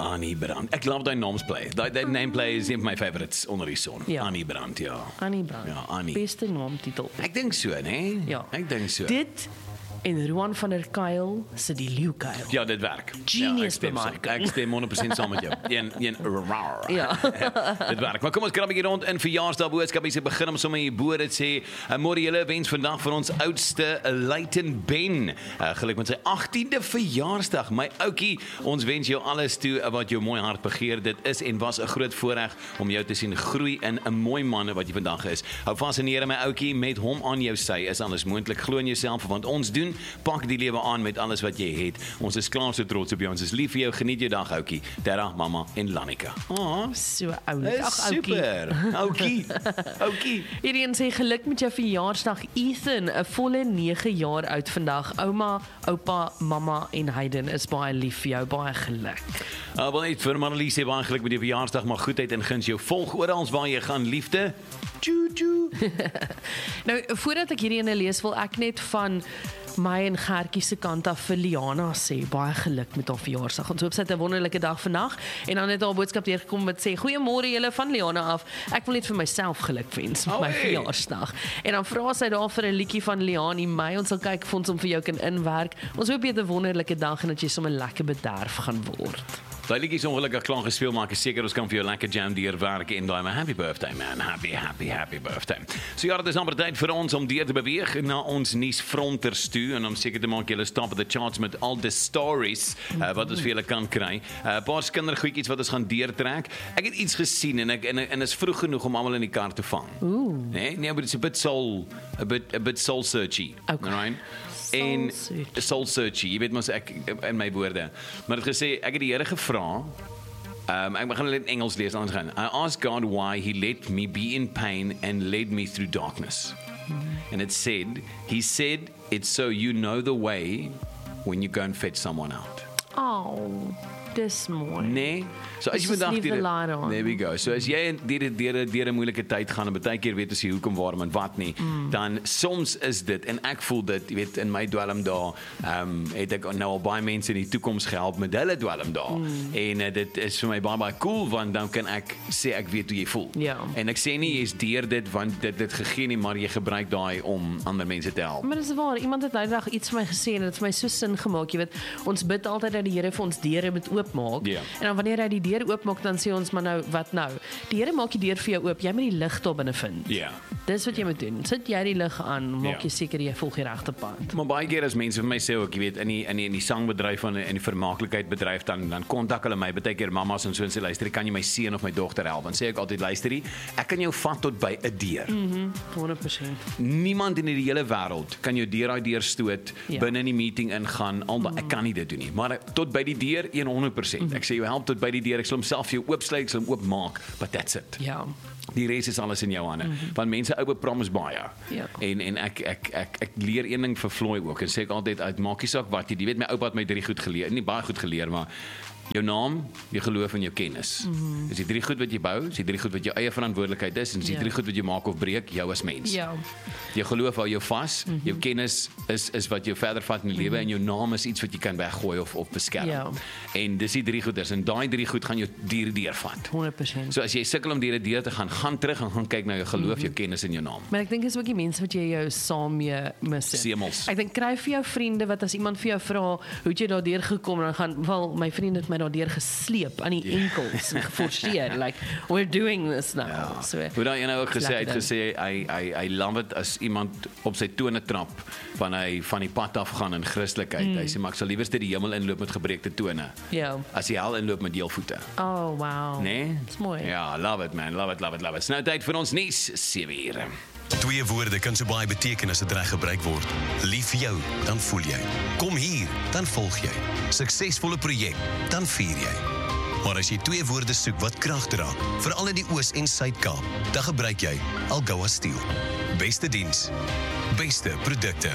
Annie Brandt. Ek love die naamsplay. Die nameplay is een van my favorites onder die son. Ja. Annie Brandt, ja. Annie Brandt. Ja, Annie. Beste naamtitel. Ek dink so, né? Ja. Ek dink so. Dit en Roan van der Kuil se die leeukuil. Ja, dit werk. Genius ja, bemarking. Ek stem 100% saam met jou. Een rar. Ja. Dit werk. Maar kom ons krap 'n bietjie rond in verjaarsdag boodskap. Ons begin om sommer hier bo dit sê. Môre julle wens vandag vir ons oudste Leighton Ben. Geluk met sy 18de verjaarsdag. My ouetjie, ons wens jou alles toe wat jou mooi hart begeer. Dit is en was 'n groot voorreg om jou te sien groei in 'n mooi man wat jy vandag is. Hou vas in die Here my ouetjie, met hom aan jou sy is alles moontlik. Glo in jouself want ons doen. Pak die lewe aan met alles wat jy het. Ons is klaar so trots op jou. Ons is lief vir jou. Geniet jou dag, ouetjie. Dera, mamma en Lannika. So oulik. Ag, ouetjie. Super. Ouetjie. Ouetjie. Hierdie sê geluk met jou verjaarsdag Ethan, 'n volle 9 jaar oud vandag. Ouma, oupa, mamma en Hayden is baie lief vir jou. Baie geluk. Wel net vir Marlies sê baie geluk met jou verjaarsdag, maar goedheid en guns jou volg oral waar jy gaan, liefde. Tjoo tjoo. Nou, voordat ek hierdie ene lees, wil ek net van my en Gertjie se kant af vir Liana sê, baie geluk met haar verjaarsdag. Ons hoop sy het 'n wonderlike dag vandag. En dan het haar boodskap deurgekom wat sê, goeiemôre julle van Liana af. Ek wil net vir myself geluk wens met my verjaarsdag. En dan vra sy daar vir 'n liedjie van Liani my. Ons sal kyk of ons hom vir jou kan inwerk. Ons hoop jy het 'n wonderlike dag en dat jy sommer lekker bederf gaan word. Daai liedjies ongelukkig klaar gespeel maak, is seker ons kan vir jou lekker jam deurwerk en daai maar happy birthday man, happy birthday. So ja, dit is amper tyd vir ons om deur te beweeg na ons nuusfronters toe en om seker te maak julle stap op the charts met al die stories wat ons vir julle kan kry. 'n Paar kindergoedjies wat ons gaan deurtrek. Ek het iets gesien en is vroeg genoeg om almal in die kar te vang. Nee, maar it's a bit soul searchy. Okay. Right? En soul searchy, jy weet mos ek in my woorde. Maar het gesê ek het die Here gevra. Ek gaan dit in Engels lees anders gaan. I asked God why he let me be in pain and led me through darkness. And he said it's so you know the way when you go and fetch someone out. Oh, dis mooi. Nee. So as jy vandag there we go. So as jy deur 'n moeilike tyd gaan en baie keer weet as jy hoekom waarom en wat nie, dan soms is dit en ek voel dit, jy weet in my dwelm daar, het ek nou al baie mense in die toekoms gehelp met hulle dwelm daar. En dit is vir my baie cool want dan kan ek sê ek weet hoe jy voel. Ja. En ek sê nie jy's deur dit want dit gegee nie, maar jy gebruik daai om ander mense te help. Maar dis waar, iemand het nou dag iets vir my gesê en dit het vir my so sin gemaak, jy weet, ons bid altyd dat die Here vir ons deure moet oopmaak. Ja. En dan wanneer hy die deur oopmaak, dan sê ons maar nou, wat nou? Die Here maak die deur vir jou oop, jy moet die lig daar binne vind. Ja. Dis wat jy moet doen. Sit jy die lig aan, maak Ja. jy seker jy volg die regte pad. Maar baie keer as mense vir my sê ook, jy weet, in die sangbedryf en in die vermaaklikheidbedryf dan kontak hulle my, baie keer mammas en so en sê luister, kan jy my seun of my dogter help? Dan sê ek altyd luister, ek kan jou vat tot by 'n deur. 100%. Niemand in die hele wêreld kan jou deur daai deur stoot, Ja. binne in die meeting ingaan, ek kan nie dit doen nie. Maar tot by die deur 100%. Ek sê jou help tot by die deur, ek sal homself vir jou oopsluit, ek sal hom oopmaak, but that's it. Ja. Die res is alles in jou hande. Want mense oue promise baie. Ja. En ek leer een ding vir Floyd ook. En sê ek altyd uit maak nie saak wat jy weet my oupa het my 3 goed geleer. Nie baie goed geleer, maar jou naam, jou geloof en jou kennis. Dis die 3 goed wat jy bou, dis die 3 goed wat jou eie verantwoordelikheid is en dis die 3 goed wat jy maak of breek jou as mens. Ja. Jou geloof hou jou vas, jou kennis is wat jou verder vat in die lewe en jou naam is iets wat jy kan weggooi of beskerm. Ja. En dis die 3 goeders en daai 3 goed gaan jou deurvat. 100%. So as jy sukkel om deur 'n deur te gaan terug en gaan kyk na jou geloof, jou kennis en jou naam. Maar ek dink is ook die mense wat jy jou saam mee mis. Semels. Ek dink kry vir jou vriende wat as iemand vir jou vra, hoe het jy daardeur gekom en dan gaan, wel my vriende het my daardeur gesleep aan die enkels en geforseer like we're doing this now. Ja. So, Hoe daai ene ook gesê, hy het lekker gesê hy love it as iemand op sy tone trap van hy van die pad af gaan in Christelikheid. Hy sê maar ek sal liewerste die hemel inloop met gebreekte tone ja. as die hel inloop met heelvoete. Oh wow. Nee? Dis mooi. Ja, love it man, love it. Nou tyd vir ons nuus 7 ure. 2 woorde kan so baie beteken as dit reg gebruik word. Lief vir jou, dan voel jy. Kom hier, dan volg jy. Suksesvolle projek, dan vier jy. Maar as jy 2 woorde soek wat krag dra, veral in die Oos en Suid-Kaap, dan gebruik jy Algoa Steel. Beste diens, beste produkte,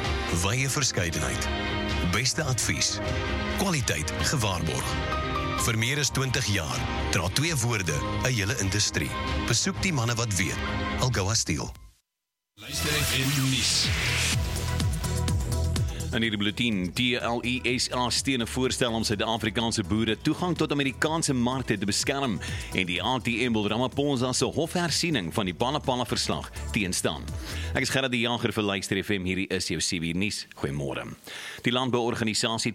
wye verskeidenheid, beste advies, kwaliteit gewaarborg. Vir meer as 20 jaar dra 2 woorde 'n hele industrie. Besoek die manne wat weet. Algoa Steel. Luister en nuus. In hierdie bulletin, TLISA steun 'n voorstel om Suid-Afrikaanse boere toegang tot Amerikaanse markte te beskerm en die ATM wil Ramaphosa se hofhersiening van die Palapala verslag teenstaan. Ek is Gerard die Jager vir Luister FM, hierdie is jou CB nuus. Goeiemôre. Die landbouorganisasie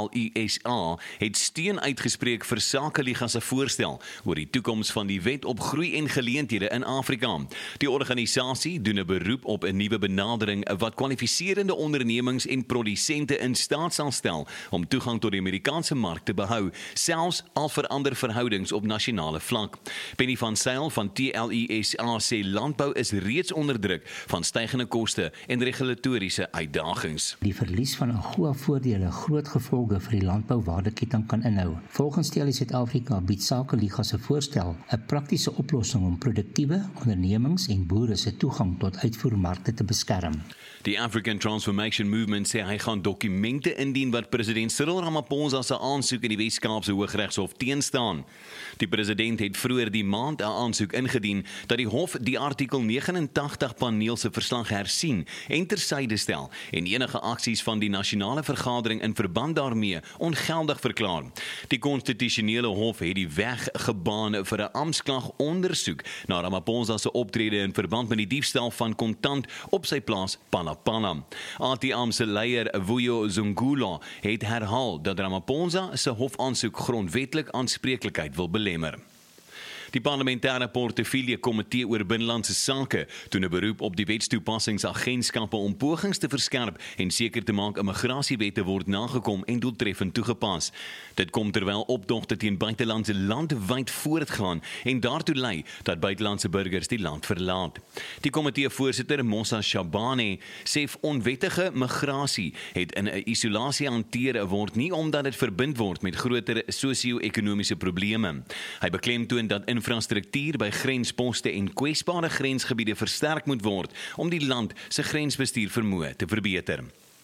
TLISA het steun uitgespreek vir Sakeliga se voorstel oor die toekoms van die wet op groei en geleenthede in Afrika. Die organisasie doen 'n beroep op 'n nuwe benadering wat kwalifiserende ondernemings en produsente in staat sal stel om toegang tot die Amerikaanse mark te behou, selfs al verander verhoudings op nasionale vlak. Penny van Sail van TLISA sê landbou is reeds onder druk van stygende koste en regulatoriese uitdagings. Die verlies van AGOA-voordele groot gevolge vir die landbouwaardeketting kan inhou. Volgens TLI Suid-Afrika bied Sakeliga se voorstel 'n praktiese oplossing om produktiewe ondernemings en boere se toegang tot uitvoermarkte te beskerm. Die African Transformation Movement sê hy gaan dokumente indien wat president Cyril Ramaphosa se aansoek in die Wes-Kaapse Hooggeregshof teenstaan. Die president het vroeër die maand 'n aansoek ingedien dat die hof die artikel 89 paneel se verslag hersien en tersyde stel en enige aksies van die nasionale vergadering in verband daarmee ongeldig verklaar. Die konstitusionele hof het die weg gebaan vir 'n amptsklag ondersoek na Ramaphosa se optrede in verband met die diefstal van kontant op sy plaas Palapala. ATM se leier Vuyo Zungula het herhaal dat Ramaphosa se hofaansoek grondwetlik aanspreeklikheid wil belemmer. Die parlementêre portefeulje komitee oor binnelandse sake doen 'n beroep op die wetstoepassingsagentskappe om pogings te verskerp en seker te maak immigrasiewette word nagekom en doeltreffend toegepas. Dit kom terwyl optogte teen buitelandse landwyd voortgaan en daartoe lei dat buitelandse burgers die land verlaat. Die komitee-voorsitter Mossa Shabane sê onwettige migrasie het in 'n isolasie hanteer word nie omdat dit verbind word met groter sosio-ekonomiese probleme. Hy beklemtoon dat infrastruktuur by grensposte en kwesbare grensgebiede versterk moet word om die land se grensbestuur vermoë te verbeter.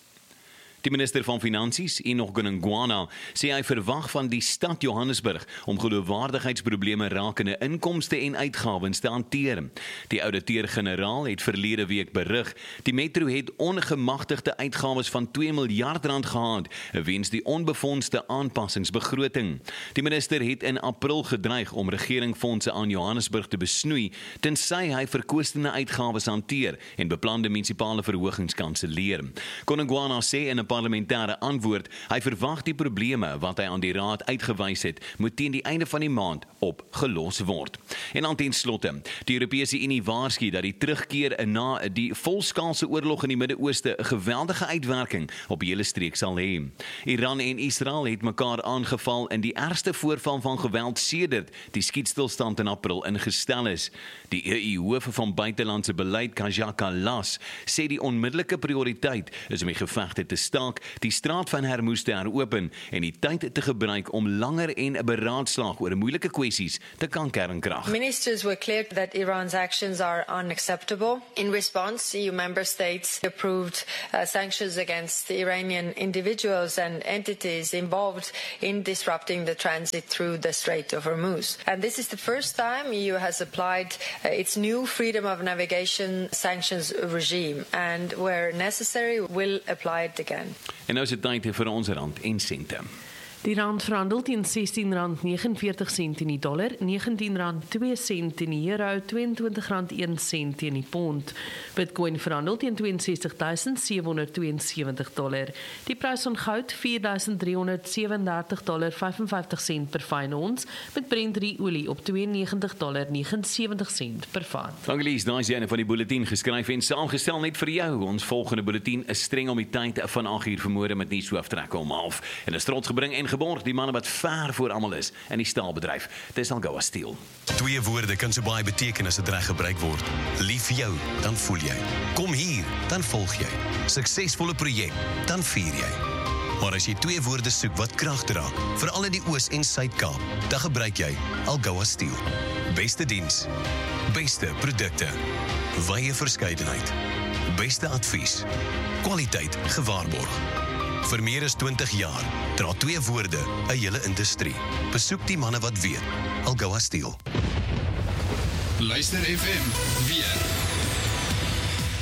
Die minister van Finansies, Enoch Godongwana, sê hy verwag van die stad Johannesburg om geloofwaardigheidsprobleme rakende inkomste en uitgawens te hanteer. Die ouditeur-generaal het verlede week berig, die metro het ongemagtigde uitgawes van R2 miljard gehad, weens die onbefondste aanpassingsbegroting. Die minister het in April gedreig om regeringfondse aan Johannesburg te besnoei, tensy hy verkoostende uitgawes hanteer en beplande munisipale verhogings kanselleer. Godongwana sê in 'n parlementêre antwoord, hy verwag die probleme wat hy aan die raad uitgewys het, moet teen die einde van die maand opgelos word. En dan ten slotte, die Europese Unie waarsku dat die terugkeer na die volskaalse oorlog in die Midde-Ooste 'n geweldige uitwerking op die hele streek sal hê. Iran en Israel het mekaar aangeval in die ergste voorval van geweld sedert die skietstilstand in April ingestel is. Die EU-hoof van buitelandse beleid, Kaja Kallas, sê die onmiddellike prioriteit is om die gevegte te staak, die straat van Hormuz te heropen en die tyd te gebruik om langer en 'n beraadslag oor moeilike kwessies te kan kernkrag. Ministers were clear that Iran's actions are unacceptable. In response, EU member states approved sanctions against the Iranian individuals and entities involved in disrupting the transit through the Strait of Hormuz. And this is the first time EU has applied its new freedom of navigation sanctions regime, and where necessary will apply it again. En nou is dit tyd vir ons rand en sente. Die rand verhandel teen R16.49 in die dollar, R19.02 in die euro, R22.01 in die pond. Bitcoin verhandel teen $62,772. Die prys van goud $4,337.55 per fyn ons, met Brent olie op $92.79 per vat. Angelies, daai is een van die bulletin geskryf en saamgestel net vir jou. Ons volgende bulletin is streng om die tyd van 8 uur vanmôre met nuus hooftrekke om 11:30. En is trots gebring en geborg die manne wat ver voor almal is in die staalbedryf. Dis Algoa Steel. 2 woorde kan so baie beteken as dit reg gebruik word. Lief vir jou, dan voel jy. Kom hier, dan volg jy. Suksesvolle projek, dan vier jy. Maar as jy 2 woorde soek wat krag dra, veral in die Oos- en Suid-Kaap, dan gebruik jy Algoa Steel. Beste diens, beste produkte, wye verskeidenheid, beste advies, kwaliteit gewaarborg. Vir meer as 20 jaar dra 2 woorde 'n hele industrie. Besoek die manne wat weet. Algoa Steel. Luister FM weer.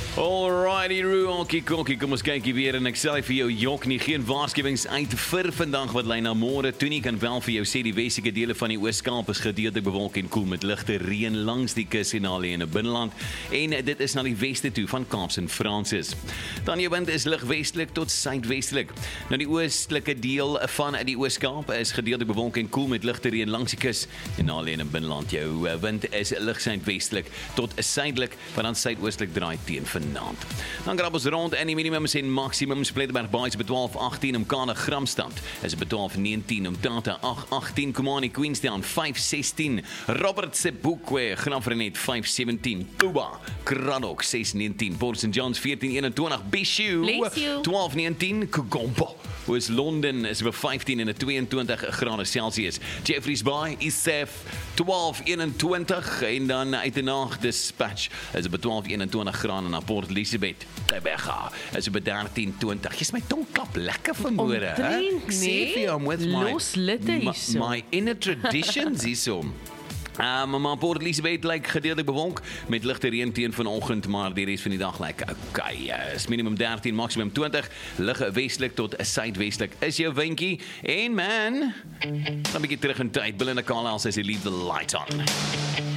Alrighty, Ruonkie Konkie, kom ons kykie weer en ek sê vir jou jok nie, geen waarskuwings uit vir vandag wat lei na môre toe nie, kan wel vir jou sê die westelike dele van die Oos-Kaap is gedeeltelik bewolk en koel met ligte reën langs die kus en al in die binneland en dit is na die weste toe van Kaap St. Francis. Dan jou wind is lig westelik tot suidwestelik. Nou die oostelike deel van die Oos-Kaap is gedeeltelik bewolk en koel met ligte reën langs die kus en al in die binneland. Jou wind is lig suidwestelik tot suidelik, wat dan suidoostelik draai teen vanaand. Dan grap ons rond en die minimums en maximums. Plettenberg Baai is by 12:18, Mkana Gramstad is by 12:19, Umtata 8:18, Komani Queenstown 5:16, Robert Sebokwe Graafrenet 5:17, Tuba Kraddock 6:19, Port St. John's 14:21, Bishu 12:19, Kugombo is Londen is by 15 en 22 grade Celsius. Jeffreys Bay is safe 12:21 en dan uit die nag Dispatch is by 12:21 grade na Port Elizabeth. Tebega is by 13:20. Jy's my tong klap lekker vanmôre, hè? Ek sê vir jou met my inner traditions hierso. Maar Port Elizabeth lyk gedeeltelik bewolk met ligte reën teen vanoggend, maar die res van die dag lyk okay. Is minimum 13, maksimum 20, lig westelik tot suidwestelik is jou windjie. En man, dan 'n bietjie terug in tyd. Belinda Carlisle says he leave the light on.